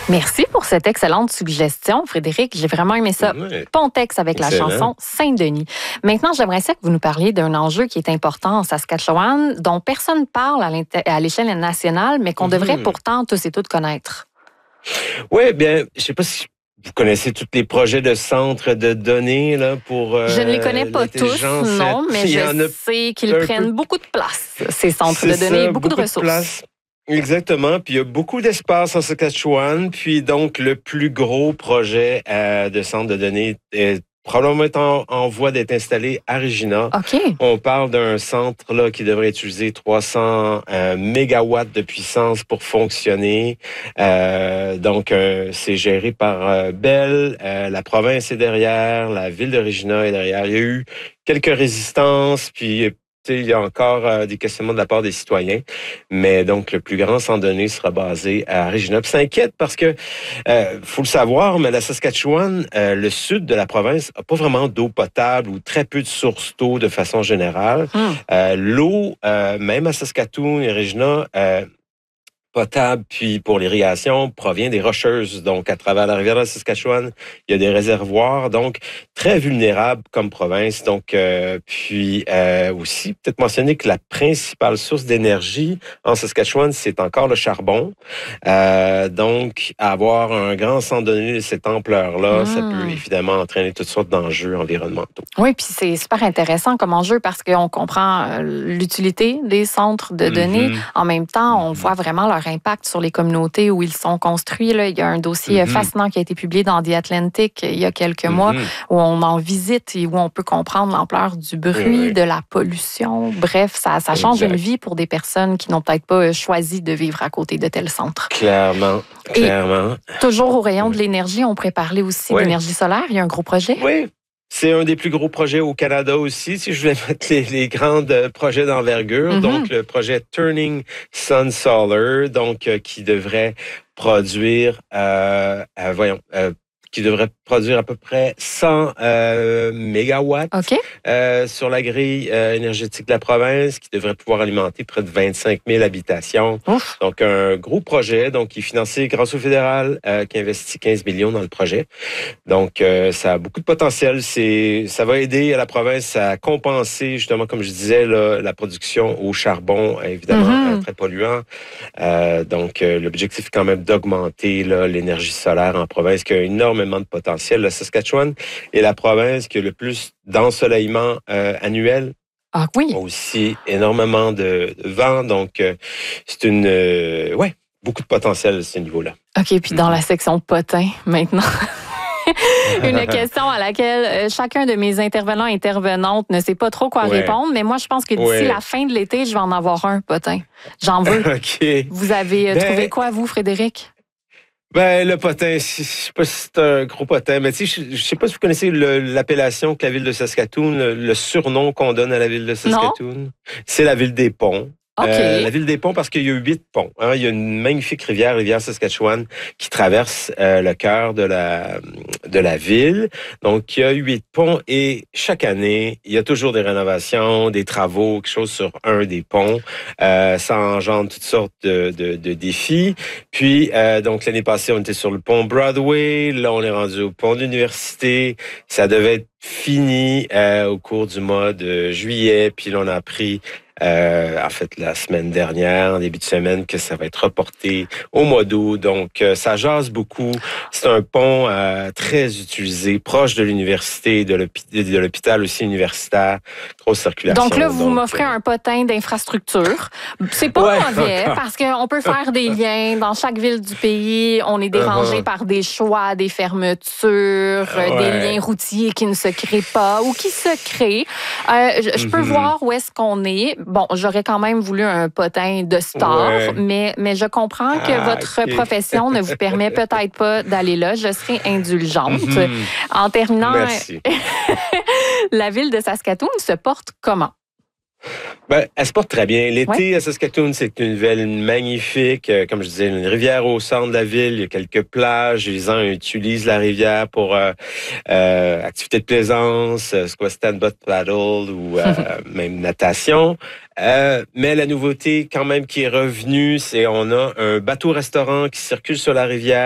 Merci pour cette excellente suggestion, Frédéric. J'ai vraiment aimé ça. Ouais. Pontex avec Excellent. la chanson Saint-Denis. Maintenant, j'aimerais ça que vous nous parliez d'un enjeu qui est important en Saskatchewan, dont personne ne parle à l'échelle nationale, mais qu'on devrait pourtant tous et toutes connaître. Oui, bien, je ne sais pas si vous connaissez tous les projets de centres de données là, pour Je ne les connais pas tous, non, mais je sais qu'ils prennent beaucoup de place, ces centres de données, beaucoup de ressources. Exactement. Puis il y a beaucoup d'espace en Saskatchewan. Puis donc, le plus gros projet de centre de données est probablement en voie d'être installé à Regina. OK. On parle d'un centre là qui devrait utiliser 300 mégawatts de puissance pour fonctionner. Donc, c'est géré par Bell. La province est derrière. La ville de Regina est derrière. Il y a eu quelques résistances, puis il y a encore des questionnements de la part des citoyens, mais donc le plus grand centre de données sera basé à Regina. Puis ça inquiète parce que, faut le savoir, mais la Saskatchewan, le sud de la province, n'a pas vraiment d'eau potable ou très peu de sources d'eau de façon générale. L'eau, même à Saskatoon et Regina, potable, puis pour l'irrigation, provient des Rocheuses. Donc, à travers la rivière de la Saskatchewan, il y a des réservoirs, donc très vulnérables comme province. Donc, aussi, peut-être mentionner que la principale source d'énergie en Saskatchewan, c'est encore le charbon. Donc, avoir un grand centre de données de cette ampleur-là, ça peut évidemment entraîner toutes sortes d'enjeux environnementaux. Oui, puis c'est super intéressant comme enjeu parce qu'on comprend l'utilité des centres de données. En même temps, on voit vraiment leur impact sur les communautés où ils sont construits. Là. Il y a un dossier fascinant qui a été publié dans The Atlantic il y a quelques mois où on en visite et où on peut comprendre l'ampleur du bruit, de la pollution. Bref, ça change une vie pour des personnes qui n'ont peut-être pas choisi de vivre à côté de tels centres. Clairement. Et toujours au rayon de l'énergie, on pourrait parler aussi d'énergie solaire. Il y a un gros projet. Oui. C'est un des plus gros projets au Canada aussi, si je voulais mettre les grands projets d'envergure. Donc, le projet Turning Sun Solar, donc qui devrait produire, à peu près 100 mégawatts sur la grille énergétique de la province, qui devrait pouvoir alimenter près de 25 000 habitations. Donc, un gros projet qui est financé grâce au fédéral, qui investit 15 millions dans le projet. Donc, ça a beaucoup de potentiel. Ça va aider à la province à compenser, justement, comme je disais, là, la production au charbon, évidemment, très polluant. Donc, l'objectif est quand même d'augmenter l'énergie solaire en province, qui a énormément de potentiel. La Saskatchewan est la province qui a le plus d'ensoleillement annuel. Ah oui. Aussi énormément de vent. Donc, c'est beaucoup de potentiel à ce niveau-là. OK, puis dans la section potin, maintenant... Une question à laquelle chacun de mes intervenantes ne sait pas trop quoi répondre, mais moi, je pense que d'ici la fin de l'été, je vais en avoir un potin. J'en veux. Vous avez trouvé quoi, vous, Frédéric? Le potin, je sais pas si c'est un gros potin, mais tu sais, je sais pas si vous connaissez l'appellation que la ville de Saskatoon, le surnom qu'on donne à la ville de Saskatoon. C'est la ville des ponts. La ville des ponts, parce qu'il y a 8 ponts. Il y a une magnifique rivière Saskatchewan, qui traverse le cœur de la ville. Donc, il y a 8 ponts et chaque année, il y a toujours des rénovations, des travaux, quelque chose sur un des ponts. Ça engendre toutes sortes de défis. Puis, donc, l'année passée, on était sur le pont Broadway. Là, on est rendu au pont de l'université. Ça devait être fini au cours du mois de juillet. Puis là, on a appris la semaine dernière, en début de semaine, que ça va être reporté au mois d'août. Donc, ça jase beaucoup. C'est un pont très utilisé, proche de l'université, de l'hôpital aussi universitaire. Grosse circulation. Donc là, vous m'offrez un potin d'infrastructure. C'est pas mauvais, parce qu'on peut faire des liens. Dans chaque ville du pays, on est dérangé par des choix, des fermetures, des liens routiers qui ne se créent pas ou qui se créent. Je peux voir où est-ce qu'on est. Bon, j'aurais quand même voulu un potin de star, mais je comprends que votre profession ne vous permet peut-être pas d'aller là. Je serai indulgente. En terminant, la ville de Saskatoon se porte comment? Elle se porte très bien. L'été à Saskatoon, c'est une ville magnifique. Comme je disais, une rivière au centre de la ville. Il y a quelques plages. Les gens utilisent la rivière pour activités de plaisance, soit stand-up paddle ou même natation. Mais la nouveauté quand même qui est revenue, c'est on a un bateau-restaurant qui circule sur la rivière.